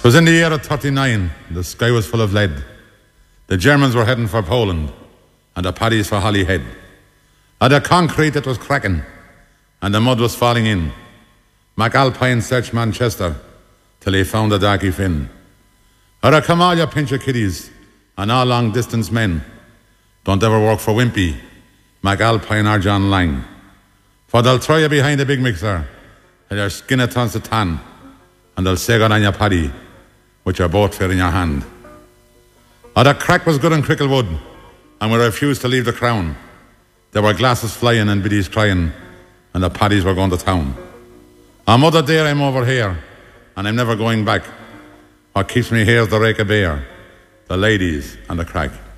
'Twas in the year of 39, the sky was full of lead. The Germans were heading for Poland, and the paddies for Holyhead. And the concrete it was cracking, and the mud was falling in. McAlpine searched Manchester, till he found the Darky Finn. Or come all you pincher kiddies, and all long-distance men. Don't ever work for Wimpy, McAlpine or John Lang. For they'll throw you behind the big mixer, and your skin it turns to tan, and they'll say good on your paddy, with your boat fair in your hand. Oh, the crack was good in Cricklewood, and we refused to leave the Crown. There were glasses flying and biddies crying, and the paddies were going to town. On Mother Dear I'm over here, and I'm never going back. What keeps me here is the rake of beer, the ladies and the crack.